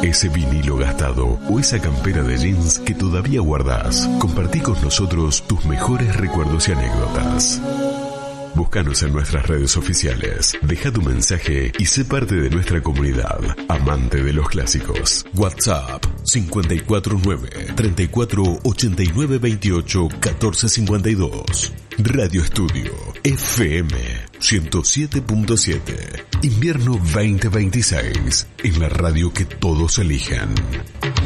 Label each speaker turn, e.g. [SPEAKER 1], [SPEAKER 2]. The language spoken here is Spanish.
[SPEAKER 1] Ese vinilo gastado o esa campera de jeans que todavía guardás. Compartí con nosotros tus mejores recuerdos y anécdotas. Búscanos en nuestras redes oficiales, deja tu mensaje y sé parte de nuestra comunidad, amante de los clásicos. WhatsApp 549-3489-28-1452. Radio Estudio FM 107.7. Invierno 2026, en la radio que todos eligen.